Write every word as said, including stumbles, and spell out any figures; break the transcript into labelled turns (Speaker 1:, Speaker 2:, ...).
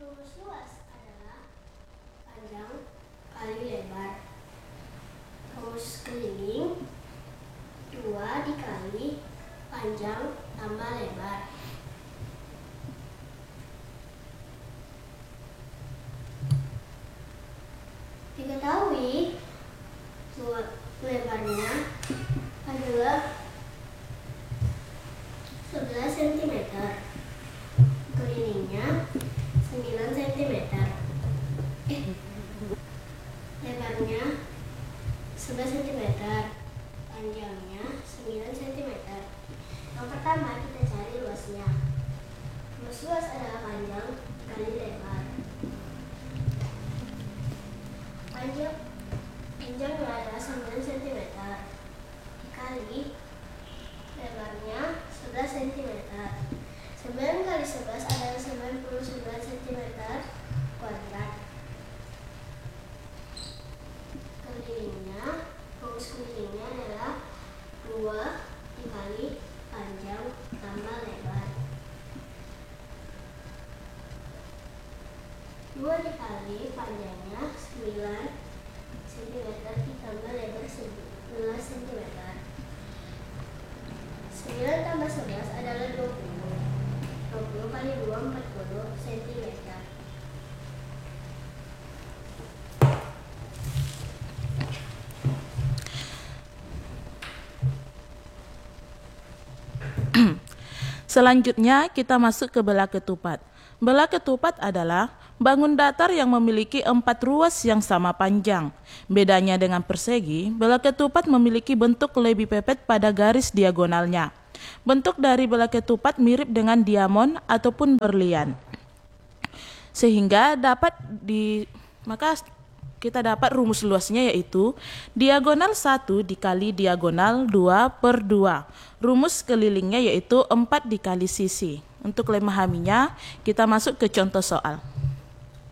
Speaker 1: Rumus luas adalah panjang kali lebar. Rumus keliling dua dikali panjang tambah lebar. Diketahui lebarnya adalah sebelas sentimeter, kelilingnya sembilan sentimeter. Eh, lebarnya sebelas sentimeter, panjangnya sembilan sentimeter. Yang pertama kita cari luasnya. Rumus luas adalah panjang kali lebar. Panjang panjangnya adalah sembilan sentimeter kali lebarnya sebelas sentimeter. sembilan kali sebelas adalah sembilan puluh sembilan sentimeter kuadrat. Kelilingnya, rumus kelilingnya adalah dua dikali panjang tambah lebar. dua dikali panjangnya sembilan sentimeter ditambah lebar sebelas sentimeter. sembilan tambah sebelas adalah dua puluh. dua puluh kali dua, empat puluh sentimeter.
Speaker 2: Selanjutnya kita masuk ke belah ketupat. Belah ketupat adalah bangun datar yang memiliki empat ruas yang sama panjang. Bedanya dengan persegi, belah ketupat memiliki bentuk lebih pepet pada garis diagonalnya. Bentuk dari belah ketupat mirip dengan diamond ataupun berlian. Sehingga dapat di maka kita dapat rumus luasnya yaitu diagonal satu dikali diagonal dua per dua. Rumus kelilingnya yaitu empat dikali sisi. Untuk memahaminya, kita masuk ke contoh soal.